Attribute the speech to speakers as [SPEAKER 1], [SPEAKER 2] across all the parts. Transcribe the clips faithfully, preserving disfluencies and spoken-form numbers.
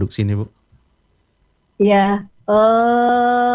[SPEAKER 1] reproduksi ini, Bu?
[SPEAKER 2] Ya, eh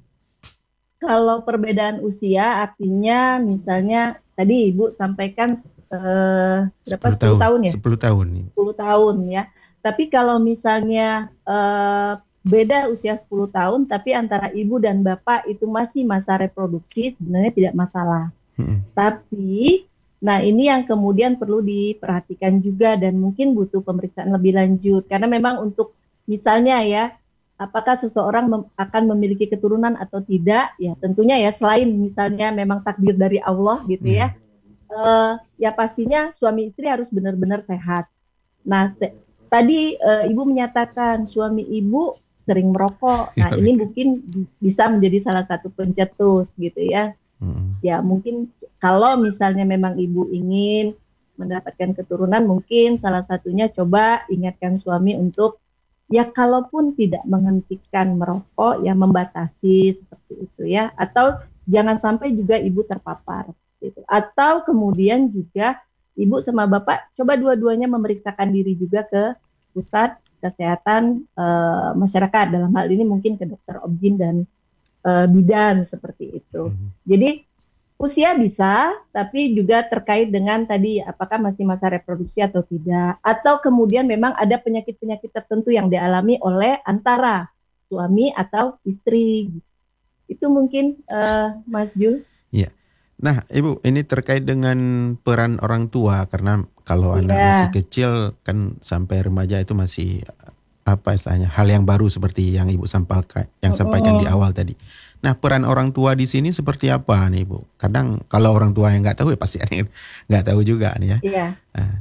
[SPEAKER 2] kalau perbedaan usia artinya misalnya tadi Ibu sampaikan eh, berapa
[SPEAKER 1] sepuluh
[SPEAKER 2] sepuluh
[SPEAKER 1] tahun,
[SPEAKER 2] tahun ya?
[SPEAKER 1] sepuluh tahun nih.
[SPEAKER 2] sepuluh tahun ya. Tapi kalau misalnya eh, beda usia sepuluh tahun tapi antara ibu dan bapak itu masih masa reproduksi sebenarnya tidak masalah.
[SPEAKER 1] Hmm.
[SPEAKER 2] Tapi nah ini yang kemudian perlu diperhatikan juga dan mungkin butuh pemeriksaan lebih lanjut karena memang untuk misalnya ya apakah seseorang mem- akan memiliki keturunan atau tidak ya tentunya ya selain misalnya memang takdir dari Allah gitu
[SPEAKER 1] Iya.
[SPEAKER 2] ya eh, ya pastinya suami istri harus benar-benar sehat. Nah se- tadi eh, ibu menyatakan suami ibu sering merokok. Nah ini mungkin bi- bisa menjadi salah satu pencetus gitu ya.
[SPEAKER 1] Hmm.
[SPEAKER 2] Ya mungkin kalau misalnya memang ibu ingin mendapatkan keturunan mungkin salah satunya coba ingatkan suami untuk ya kalaupun tidak menghentikan merokok ya membatasi seperti itu ya atau jangan sampai juga ibu terpapar gitu. Atau kemudian juga ibu sama bapak coba dua-duanya memeriksakan diri juga ke pusat kesehatan eh, masyarakat dalam hal ini mungkin ke dokter obgyn dan eh, bidan seperti itu.
[SPEAKER 1] Hmm.
[SPEAKER 2] Jadi usia bisa, tapi juga terkait dengan tadi apakah masih masa reproduksi atau tidak. Atau kemudian memang ada penyakit-penyakit tertentu yang dialami oleh antara suami atau istri. Itu mungkin uh, Mas Jul.
[SPEAKER 1] Iya. Nah, Ibu, ini terkait dengan peran orang tua karena kalau anak
[SPEAKER 2] Iya.
[SPEAKER 1] masih kecil kan sampai remaja itu masih apa istilahnya hal yang baru seperti yang Ibu sampaikan yang sampaikan di
[SPEAKER 2] Mm-mm.
[SPEAKER 1] awal tadi. Nah, peran orang tua di sini seperti apa nih, Ibu? Kadang kalau orang tua yang nggak tahu ya pasti ada yang nggak tahu juga nih ya.
[SPEAKER 2] Iya.
[SPEAKER 1] Nah,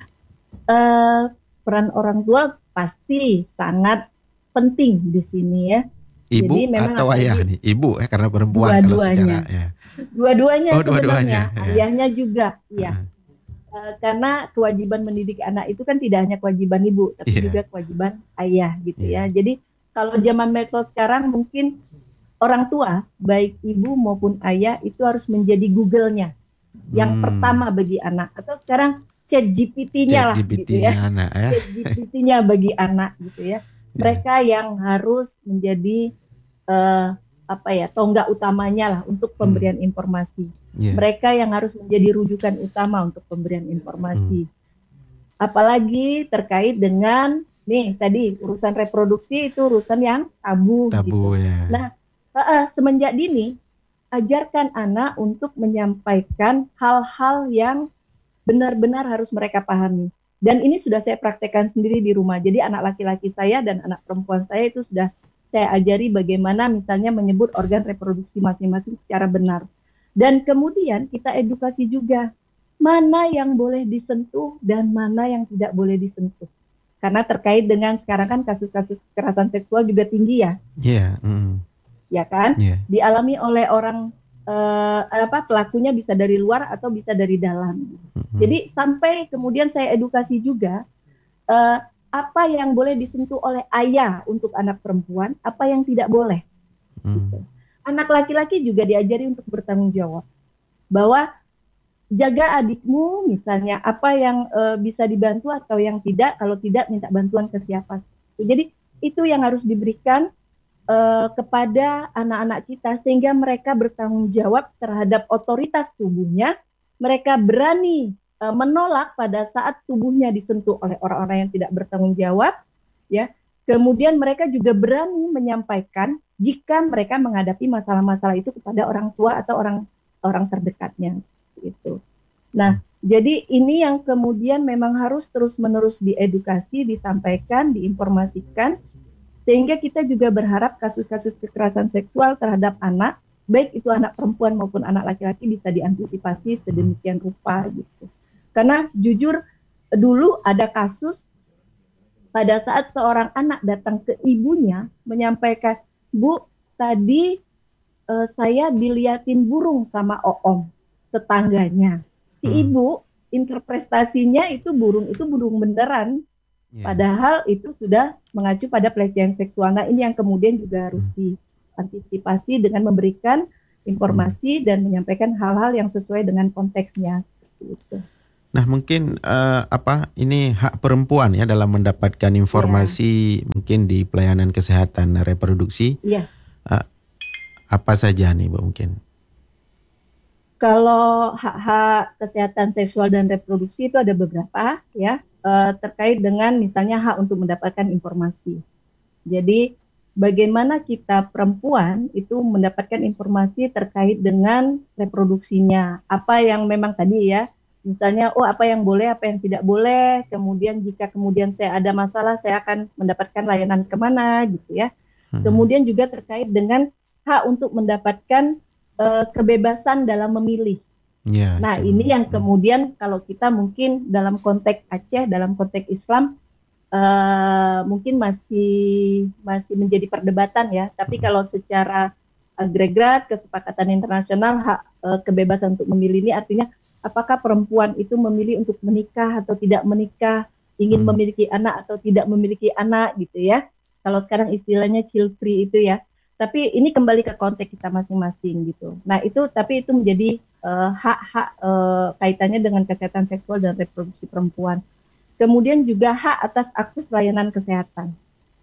[SPEAKER 2] Uh, peran orang tua pasti sangat penting di sini ya. Jadi
[SPEAKER 1] Ibu
[SPEAKER 2] memang
[SPEAKER 1] atau ayah
[SPEAKER 2] apalagi
[SPEAKER 1] nih? Ibu ya karena perempuan kalau secara
[SPEAKER 2] dua-duanya,
[SPEAKER 1] ya.
[SPEAKER 2] dua-duanya
[SPEAKER 1] Oh, dua-duanya
[SPEAKER 2] sebenarnya,
[SPEAKER 1] ya.
[SPEAKER 2] ayahnya juga, ya.
[SPEAKER 1] Heeh.
[SPEAKER 2] Uh, karena kewajiban mendidik anak itu kan tidak hanya kewajiban ibu, tapi
[SPEAKER 1] Iya.
[SPEAKER 2] juga kewajiban ayah gitu
[SPEAKER 1] Iya.
[SPEAKER 2] ya. Jadi kalau zaman medsos sekarang mungkin orang tua, baik ibu maupun ayah itu harus menjadi Google-nya yang
[SPEAKER 1] Hmm.
[SPEAKER 2] pertama bagi anak. Atau sekarang chat G P T-nya lah gitu ya.
[SPEAKER 1] Chat G P T-nya anak ya.
[SPEAKER 2] Chat G P T-nya bagi anak gitu ya. Mereka yang harus menjadi uh, apa ya tonggak utamanya lah untuk pemberian
[SPEAKER 1] Hmm.
[SPEAKER 2] informasi.
[SPEAKER 1] Iya.
[SPEAKER 2] Mereka yang harus menjadi rujukan utama untuk pemberian informasi.
[SPEAKER 1] Hmm.
[SPEAKER 2] Apalagi terkait dengan nih tadi urusan reproduksi itu urusan yang tabu,
[SPEAKER 1] Tabu
[SPEAKER 2] gitu.
[SPEAKER 1] ya.
[SPEAKER 2] Nah, uh, semenjak dini ajarkan anak untuk menyampaikan hal-hal yang benar-benar harus mereka pahami. Dan ini sudah saya praktekkan sendiri di rumah. Jadi anak laki-laki saya dan anak perempuan saya itu sudah saya ajari bagaimana misalnya menyebut organ reproduksi masing-masing secara benar. Dan kemudian kita edukasi juga mana yang boleh disentuh dan mana yang tidak boleh disentuh. Karena terkait dengan sekarang kan kasus-kasus kekerasan seksual juga tinggi ya.
[SPEAKER 1] Iya. Yeah. Mm.
[SPEAKER 2] Ya kan?
[SPEAKER 1] Yeah.
[SPEAKER 2] Dialami oleh orang eh, apa pelakunya bisa dari luar atau bisa dari dalam. Mm-hmm. Jadi sampai kemudian saya edukasi juga eh, apa yang boleh disentuh oleh ayah untuk anak perempuan, apa yang tidak boleh. Mm. Gitu. Anak laki-laki juga diajari untuk bertanggung jawab bahwa jaga adikmu misalnya apa yang uh, bisa dibantu atau yang tidak, kalau tidak minta bantuan ke siapa. Jadi itu yang harus diberikan uh, kepada anak-anak kita sehingga mereka bertanggung jawab terhadap otoritas tubuhnya, mereka berani uh, menolak pada saat tubuhnya disentuh oleh orang-orang yang tidak bertanggung jawab, ya. Kemudian mereka juga berani menyampaikan jika mereka menghadapi masalah-masalah itu kepada orang tua atau orang orang terdekatnya. Itu. Nah, jadi ini yang kemudian memang harus terus-menerus diedukasi, disampaikan, diinformasikan, sehingga kita juga berharap kasus-kasus kekerasan seksual terhadap anak, baik itu anak perempuan maupun anak laki-laki bisa diantisipasi sedemikian rupa gitu. Karena jujur dulu ada kasus pada saat seorang anak datang ke ibunya menyampaikan, Bu, tadi uh, saya diliatin burung sama Oom tetangganya. Si hmm. ibu interpretasinya itu burung itu burung beneran, yeah. Padahal itu sudah mengacu pada pelecehan seksual. Nah ini yang kemudian juga harus hmm. diantisipasi dengan memberikan informasi hmm. dan menyampaikan hal-hal yang sesuai dengan konteksnya seperti itu.
[SPEAKER 1] Nah mungkin uh, apa ini hak perempuan ya dalam mendapatkan informasi ya. Mungkin di pelayanan kesehatan reproduksi.
[SPEAKER 2] Iya.
[SPEAKER 1] Uh, apa saja nih Bu mungkin?
[SPEAKER 2] Kalau hak-hak kesehatan seksual dan reproduksi itu ada beberapa ya, uh, terkait dengan misalnya hak untuk mendapatkan informasi. Jadi bagaimana kita perempuan itu mendapatkan informasi terkait dengan reproduksinya, apa yang memang tadi ya, misalnya oh apa yang boleh, apa yang tidak boleh, kemudian jika kemudian saya ada masalah saya akan mendapatkan layanan kemana gitu ya. Hmm. Kemudian juga terkait dengan hak untuk mendapatkan Uh, kebebasan dalam memilih. Ya, nah itu. Ini yang kemudian kalau kita mungkin dalam konteks Aceh, dalam konteks Islam uh, mungkin masih masih menjadi perdebatan ya. Tapi hmm. kalau secara agregat kesepakatan internasional hak uh, kebebasan untuk memilih ini artinya apakah perempuan itu memilih untuk menikah atau tidak menikah, ingin hmm. memiliki anak atau tidak memiliki anak gitu ya. Kalau sekarang istilahnya child free itu ya. Tapi ini kembali ke konteks kita masing-masing gitu. Nah itu tapi itu menjadi uh, hak-hak uh, kaitannya dengan kesehatan seksual dan reproduksi perempuan. Kemudian juga hak atas akses layanan kesehatan.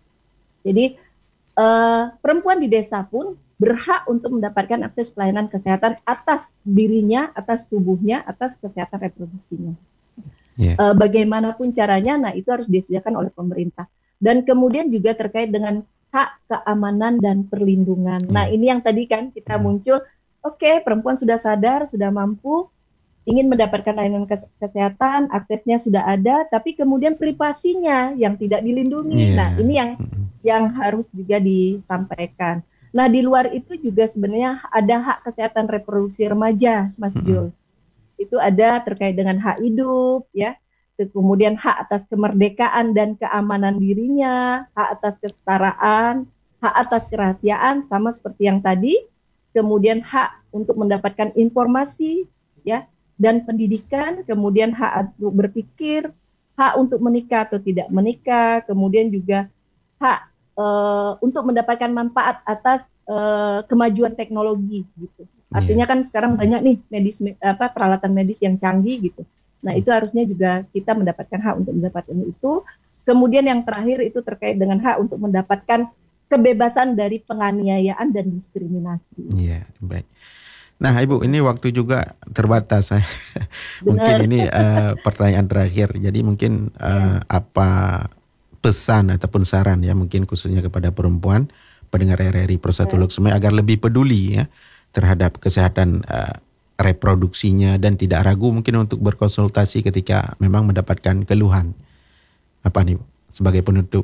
[SPEAKER 2] Jadi uh, perempuan di desa pun berhak untuk mendapatkan akses pelayanan kesehatan atas dirinya, atas tubuhnya, atas kesehatan reproduksinya. Yeah. Uh, bagaimanapun caranya, nah itu harus disediakan oleh pemerintah. Dan kemudian juga terkait dengan hak keamanan dan perlindungan. Hmm. Nah ini yang tadi kan kita hmm. muncul, oke okay, perempuan sudah sadar, sudah mampu, ingin mendapatkan layanan kesehatan, aksesnya sudah ada, tapi kemudian privasinya yang tidak dilindungi. Yeah. Nah ini yang hmm. yang harus juga disampaikan. Nah di luar itu juga sebenarnya ada hak kesehatan reproduksi remaja, Mas hmm. Jul. Itu ada terkait dengan hak hidup, ya. Kemudian hak atas kemerdekaan dan keamanan dirinya, hak atas kesetaraan, hak atas kerahasiaan sama seperti yang tadi, kemudian hak untuk mendapatkan informasi ya dan pendidikan, kemudian hak untuk berpikir, hak untuk menikah atau tidak menikah, kemudian juga hak uh, untuk mendapatkan manfaat atas uh, kemajuan teknologi gitu. Artinya kan sekarang banyak nih medis apa peralatan medis yang canggih gitu. Nah itu harusnya juga kita mendapatkan hak untuk mendapatkan itu. Kemudian yang terakhir itu terkait dengan hak untuk mendapatkan kebebasan dari penganiayaan dan diskriminasi.
[SPEAKER 1] Iya, baik. Nah Ibu, ini waktu juga terbatas. Mungkin ini uh, pertanyaan terakhir. Jadi mungkin uh, ya. apa pesan ataupun saran ya mungkin khususnya kepada perempuan pendengar R R I Persatu ya. Lokseme agar lebih peduli ya terhadap kesehatan uh, reproduksinya dan tidak ragu mungkin untuk berkonsultasi ketika memang mendapatkan keluhan. Apa nih sebagai penutup?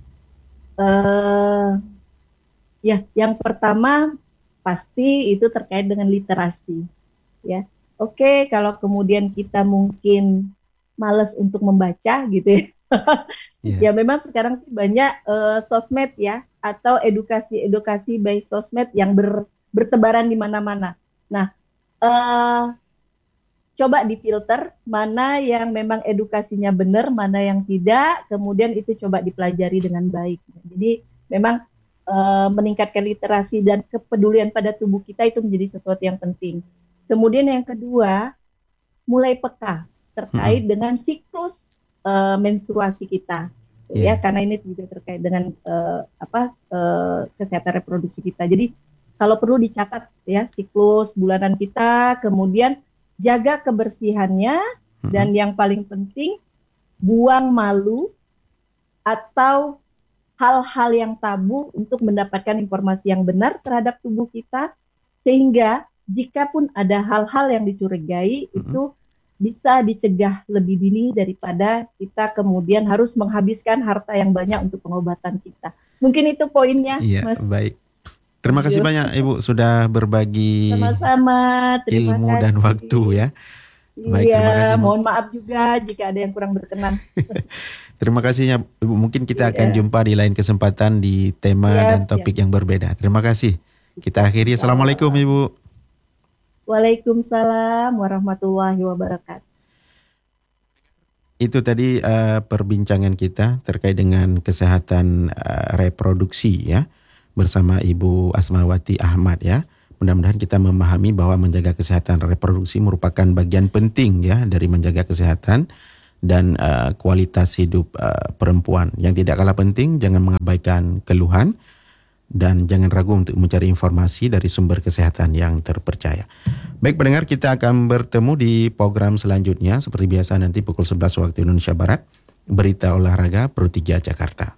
[SPEAKER 2] Uh, ya, yang pertama pasti itu terkait dengan literasi. Ya, oke kalau kemudian kita mungkin malas untuk membaca gitu ya. Yeah. Ya memang sekarang sih banyak uh, sosmed ya atau edukasi-edukasi by sosmed yang ber, bertebaran di mana-mana. Nah. Uh, coba difilter mana yang memang edukasinya benar, mana yang tidak, kemudian itu coba dipelajari dengan baik. Jadi memang uh, meningkatkan literasi dan kepedulian pada tubuh kita itu menjadi sesuatu yang penting. Kemudian yang kedua, mulai peka terkait hmm. dengan siklus uh, menstruasi kita, yeah. ya karena ini juga terkait dengan uh, apa uh, kesehatan reproduksi kita. Jadi kalau perlu dicatat ya siklus bulanan kita, kemudian jaga kebersihannya mm-hmm. dan yang paling penting buang malu atau hal-hal yang tabu untuk mendapatkan informasi yang benar terhadap tubuh kita sehingga jika pun ada hal-hal yang dicurigai mm-hmm. itu bisa dicegah lebih dini daripada kita kemudian harus menghabiskan harta yang banyak untuk pengobatan kita. Mungkin itu poinnya,
[SPEAKER 1] iya,
[SPEAKER 2] Mas.
[SPEAKER 1] Baik. Terima kasih banyak Ibu sudah berbagi
[SPEAKER 2] Sama-sama, terima
[SPEAKER 1] ilmu
[SPEAKER 2] kasih.
[SPEAKER 1] Dan waktu ya.
[SPEAKER 2] Baik, iya, terima kasih. Mohon maaf juga jika ada yang kurang berkenan.
[SPEAKER 1] Terima kasihnya Ibu. Mungkin kita akan yeah. jumpa di lain kesempatan di tema siap, dan topik siap. yang berbeda. Terima kasih. Kita akhiri. Assalamualaikum Ibu.
[SPEAKER 2] Waalaikumsalam warahmatullahi wabarakatuh.
[SPEAKER 1] Itu tadi uh, perbincangan kita terkait dengan kesehatan uh, reproduksi ya. Bersama Ibu Asmawati Ahmad ya, mudah-mudahan kita memahami bahwa menjaga kesehatan reproduksi merupakan bagian penting ya dari menjaga kesehatan dan uh, kualitas hidup uh, perempuan. Yang tidak kalah penting, jangan mengabaikan keluhan dan jangan ragu untuk mencari informasi dari sumber kesehatan yang terpercaya. Baik pendengar, kita akan bertemu di program selanjutnya seperti biasa nanti pukul sebelas waktu Indonesia Barat. Berita olahraga Pro tiga Jakarta.